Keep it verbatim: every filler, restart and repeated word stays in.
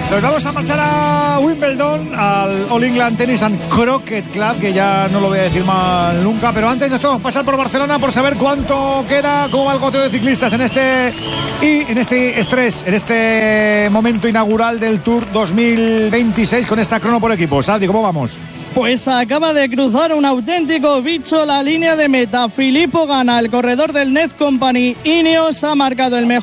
Nos vamos a marchar a Wimbledon, al All England Tennis and Croquet Club, que ya no lo voy a decir mal nunca, pero antes nos tenemos que pasar por Barcelona por saber cuánto queda, cómo va el goteo de ciclistas en este y en este estrés, en este momento inaugural del Tour dos mil veintiséis con esta crono por equipos. Aldi, ¿cómo vamos? Pues acaba de cruzar un auténtico bicho la línea de meta. Filippo Ganna, el corredor del Net Company Ineos, ha marcado el mejor